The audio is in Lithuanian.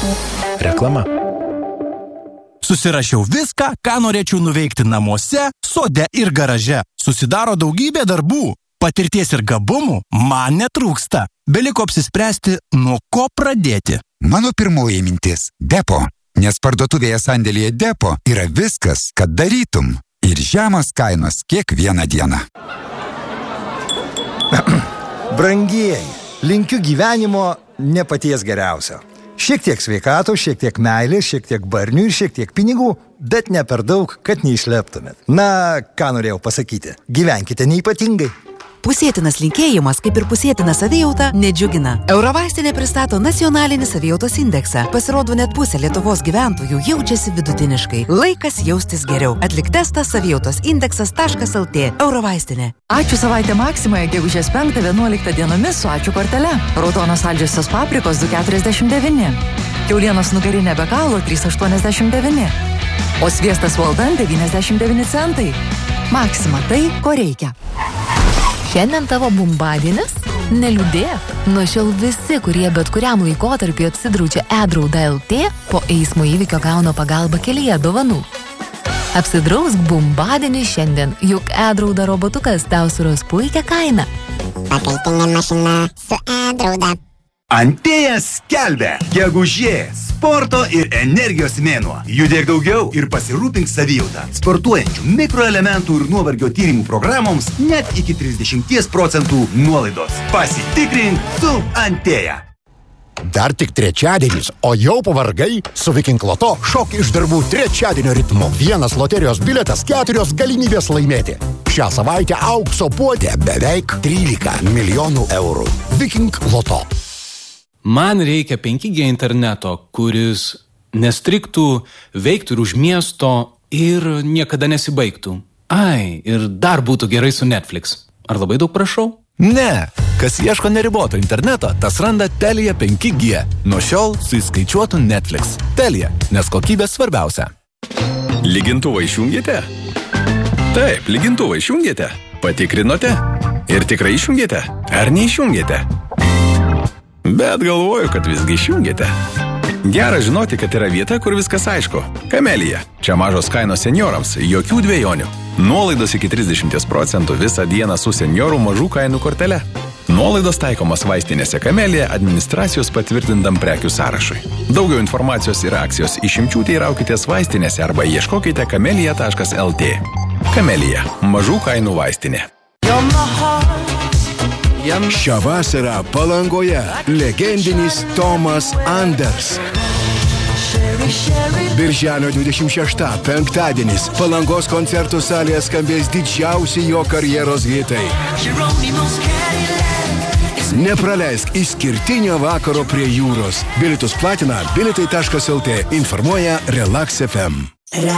Reklama. Susirašiau viską, ką norėčiau nuveikti namuose, sode ir garaže. Susidaro daugybė darbų. Patirties ir gabumų man netrūksta. Beliko apsispręsti, nuo ko pradėti. Mano pirmoji mintis – Depo. Nes parduotuvėje sandėlyje Depo yra viskas, kad darytum. Ir žemos kainos kiekvieną dieną. Brangieji, linkiu gyvenimo ne paties geriausio. Šiek tiek sveikatos, šiek tiek meilės, šiek tiek barnių ir šiek tiek pinigų, bet ne per daug, kad neišleptumėt. Na, ką norėjau pasakyti? Gyvenkite neypatingai. Pusėtinas linkėjimas, kaip ir pusėtina savijauta, nedžiugina. Eurovaistinė pristato nacionalinį savijautos indeksą. Pasirodo, net pusė Lietuvos gyventojų jaučiasi vidutiniškai. Laikas jaustis geriau. Atlik testą savijautosindeksas.lt. Eurovaistinė. Ačiū savaitę Maksimoje, gegužės 5-11 dienomis su ačiū kortele. Raudonos saldžiosios paprikos 2,49. Kiaulienos nugarinė be kaulo 3,89. O sviestas Walden 99 centai. Maksima tai, ko reikia. Šiandien tavo bumbadienis? Neliūdėk. Nuo šiol visi, kurie bet kuriam laikotarpiu apsidraudžia e-drauda LT, po eismo įvykio gauna pagalbą kelyje dovanų. Apsidrausk bumbadienį šiandien, juk e-drauda robotukas tau suras puikią kainą. Pakaitinė mašina su e-drauda. Antėja skelbia gegužės sporto ir energijos mėnuo. Judėk daugiau ir pasirūpink savijautą. Sportuojančių mikroelementų ir nuovargio tyrimų programoms net iki 30% nuolaidos. Pasitikrink su Antėja. Dar tik trečiadienis, o jau pavargai? Su Viking Loto šok iš darbų trečiadienio ritmo. 1 loterijos bilietas, 4 galimybės laimėti. Šią savaitę aukso puotė beveik 13 milijonų eurų. Viking Loto. Man reikia 5G interneto, kuris nestriktų, veiktų ir už miesto ir niekada nesibaigtų. Ai, ir dar būtų gerai su Netflix. Ar labai daug prašau? Ne, kas ieško neriboto interneto, tas randa Telia 5G. Nuo šiol su įskaičiuotu Netflix. Telia, nes kokybė svarbiausia. Lygintuvą išjungėte? Taip, lygintuvą išjungėte. Patikrinote? Ir tikrai išjungėte? Ar neišjungėte? Bet galvoju, kad visgi išjungėte. Gera žinoti, kad yra vieta, kur viskas aišku. Kamelija. Čia mažos kainos seniorams, jokių dvejonių. Nuolaidos iki 30% visą dieną su seniorų mažų kainų kortele. Nuolaidos taikomas vaistinėse Kamelija administracijos patvirtintam prekių sąrašui. Daugiau informacijos ir akcijos išimčių teiraukitės vaistinėse arba ieškokite kamelija.lt. Kamelija. Mažų kainų vaistinė. Šią vasarą Palangoje legendinis Tomas Anders. Birželio 26 penktadienis Palangos koncertų salėje skambės didžiausi jo karjeros hitai. Nepraleisk išskirtinio vakaro prie jūros. Bilietus platina bilitai.lt. Informuoja Relax FM.